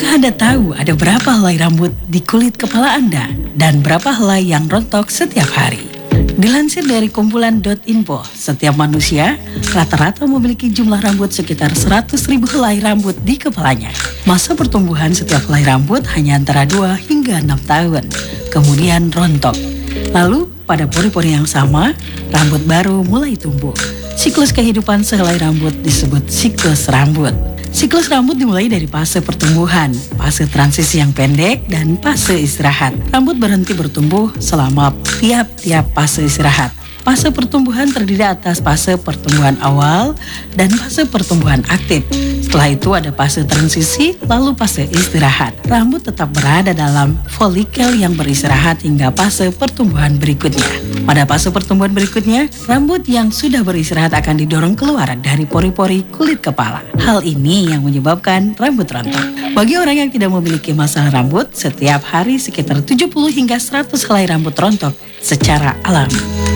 Anda tahu ada berapa helai rambut di kulit kepala Anda dan berapa helai yang rontok setiap hari? Dilansir dari kumpulan.info, setiap manusia rata-rata memiliki jumlah rambut sekitar 100.000 helai rambut di kepalanya. Masa pertumbuhan setiap helai rambut hanya antara 2 hingga 6 tahun, kemudian rontok. Lalu, pada pori-pori yang sama, rambut baru mulai tumbuh. Siklus kehidupan sehelai rambut disebut siklus rambut. Siklus rambut dimulai dari fase pertumbuhan, fase transisi yang pendek, dan fase istirahat. Rambut berhenti bertumbuh selama tiap-tiap fase istirahat. Fase pertumbuhan terdiri atas fase pertumbuhan awal dan fase pertumbuhan aktif. Setelah itu ada fase transisi, lalu fase istirahat. Rambut tetap berada dalam folikel yang beristirahat hingga fase pertumbuhan berikutnya. Pada fase pertumbuhan berikutnya, rambut yang sudah beristirahat akan didorong keluar dari pori-pori kulit kepala. Hal ini yang menyebabkan rambut rontok. Bagi orang yang tidak memiliki masalah rambut, setiap hari sekitar 70 hingga 100 helai rambut rontok secara alami.